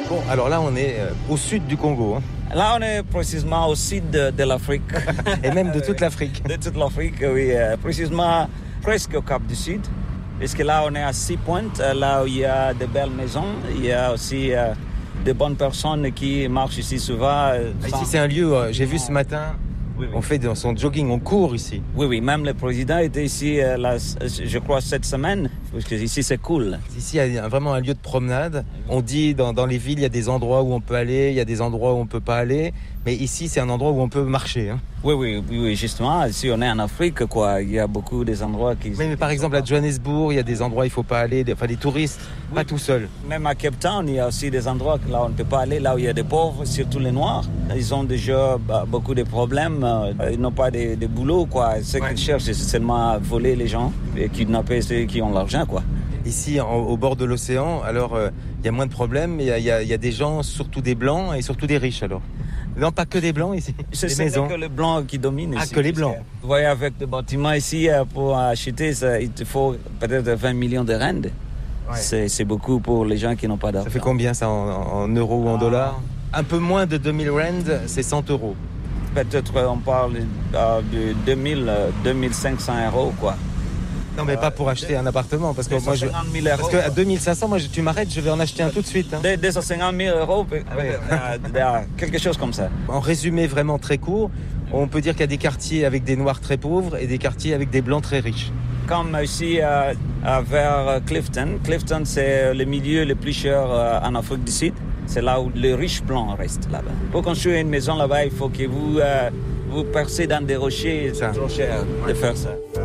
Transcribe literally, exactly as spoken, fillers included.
Bon, alors là, on est euh, au sud du Congo. Hein. Là, on est précisément au sud de, de l'Afrique. Et même de toute l'Afrique. De toute l'Afrique, oui. Euh, précisément presque au Cap du Sud. Parce que là, on est à Six Pointes, là où il y a de belles maisons. Il y a aussi euh, de bonnes personnes qui marchent ici souvent. Euh, ici, sans... c'est un lieu, euh, j'ai vu ce matin, oui, oui. On fait de, son jogging, on court ici. Oui, oui. Même le président était ici, euh, là, je crois, cette semaine. Parce que ici, c'est cool. Ici, il y a vraiment un lieu de promenade. On dit dans, dans les villes, il y a des endroits où on peut aller, il y a des endroits où on ne peut pas aller. Mais ici, c'est un endroit où on peut marcher. Hein. Oui, oui, oui, justement. Ici, on est en Afrique, quoi. Il y a beaucoup des endroits qui... Mais, mais par exemple, à Johannesburg, il y a des endroits où il ne faut pas aller. Des, enfin, des touristes, oui. Pas tout seuls. Même à Cape Town, il y a aussi des endroits là où on ne peut pas aller, là où il y a des pauvres, surtout les Noirs. Ils ont déjà bah, beaucoup de problèmes. Ils n'ont pas de, de boulot, quoi. Ce ouais. qu'ils cherchent, c'est seulement voler les gens et kidnapper ceux qui ont l'argent, quoi. Ici, en, au bord de l'océan, alors il euh, y a moins de problèmes, mais il y, y, y a des gens, surtout des blancs et surtout des riches, alors. Non, pas que des blancs ici. C'est des maisons. que les blancs qui dominent ici. Ah, que les blancs. Que, vous voyez, avec des bâtiments ici, pour acheter, ça, il te faut peut-être vingt millions de rand. Ouais. C'est, c'est beaucoup pour les gens qui n'ont pas d'argent. Ça fait combien ça en, en euros ou en ah. dollars? Un peu moins de deux mille rand, c'est cent euros. Peut-être on parle euh, de deux mille, deux mille cinq cents euros, quoi. Non, mais pas pour acheter un appartement, parce que moi, je, parce qu'à deux mille cinq cents, moi, je, tu m'arrêtes, je vais en acheter un tout de suite. Hein. deux cent cinquante mille euros, ouais. Quelque chose comme ça. En résumé vraiment très court, on peut dire qu'il y a des quartiers avec des noirs très pauvres et des quartiers avec des blancs très riches. Comme ici, euh, vers Clifton. Clifton, c'est le milieu le plus cher euh, en Afrique du Sud. C'est là où les riches blancs restent là-bas. Pour construire une maison là-bas, il faut que vous, euh, vous percez dans des rochers. C'est trop cher de faire ça.